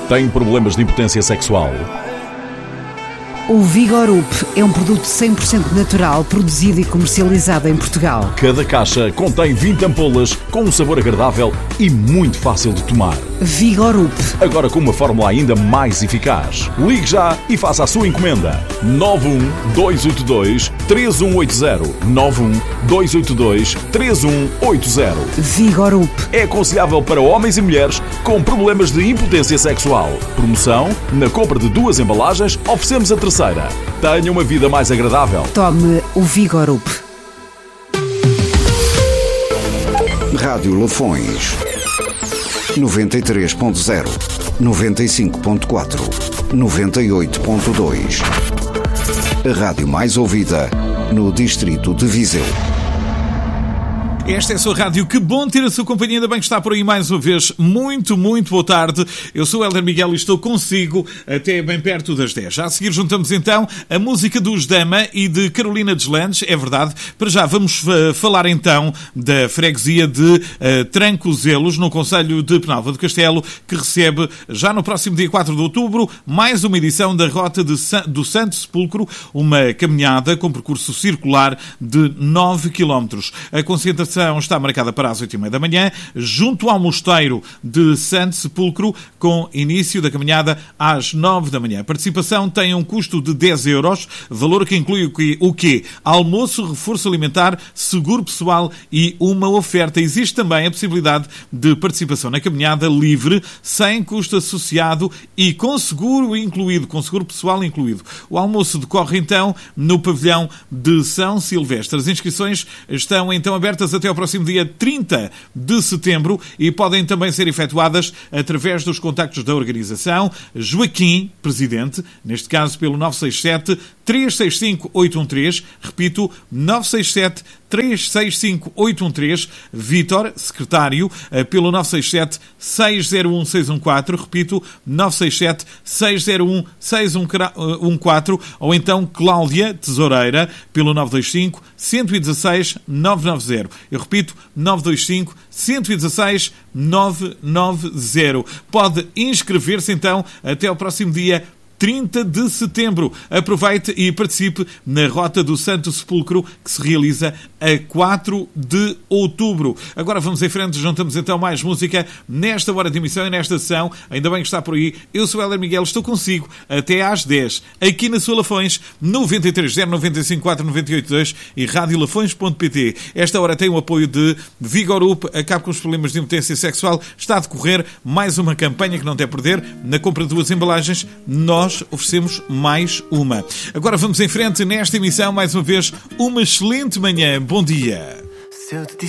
Tem problemas de impotência sexual? O Vigorup é um produto 100% natural, produzido e comercializado em Portugal. Cada caixa contém 20 ampolas com um sabor agradável e muito fácil de tomar. Vigorup. Agora com uma fórmula ainda mais eficaz. Ligue já e faça a sua encomenda. 91282-3180. 91282-3180. Vigorup. É aconselhável para homens e mulheres com problemas de impotência sexual. Promoção: na compra de 2 embalagens, oferecemos a terceira. Tenha uma vida mais agradável. Tome o Vigorup. Rádio Lafões 93.0, 95.4, 98.2. A rádio mais ouvida no distrito de Viseu. Esta é a sua rádio, que bom ter a sua companhia, ainda bem que está por aí mais uma vez. Muito, muito boa tarde. Eu sou o Hélder Miguel e estou consigo até bem perto das 10. Já a seguir juntamos então a música dos Dama e de Carolina Deslandes, é verdade. Para já vamos falar então da freguesia de Trancozelos, no concelho de Penalva do Castelo, que recebe já no próximo dia 4 de outubro mais uma edição da Rota do Santo Sepulcro, uma caminhada com percurso circular de 9 km. A concentração está marcada para as 8h30 da manhã, junto ao mosteiro de Santo Sepulcro, com início da caminhada às 9 da manhã. A participação tem um custo de 10 euros, valor que inclui o quê? Almoço, reforço alimentar, seguro pessoal e uma oferta. Existe também a possibilidade de participação na caminhada livre, sem custo associado e com seguro incluído, com seguro pessoal incluído. O almoço decorre então no pavilhão de São Silvestre. As inscrições estão então abertas até ao próximo dia 30 de setembro e podem também ser efetuadas através dos contactos da organização. Joaquim, presidente, neste caso pelo 967-365-813, repito, 967-365-813, Vítor, secretário, pelo 967-601-614, repito, 967-601-614, ou então Cláudia, tesoureira, pelo 925-116-990. Eu repito, 925-116-990. Pode inscrever-se então até ao próximo dia 30 de setembro. Aproveite e participe na Rota do Santo Sepulcro, que se realiza a 4 de outubro. Agora vamos em frente, juntamos então mais música nesta hora de emissão e nesta sessão. Ainda bem que está por aí. Eu sou o Hélder Miguel, estou consigo até às 10, aqui na sua Lafões, 93.0, 95.4, 98.2 e radiolafões.pt. Esta hora tem o apoio de Vigorup, acabe com os problemas de impotência sexual. Está a decorrer mais uma campanha que não tem a perder. Na compra de 2 embalagens, nós oferecemos mais uma. Agora vamos em frente nesta emissão, mais uma vez, uma excelente manhã. Bom dia.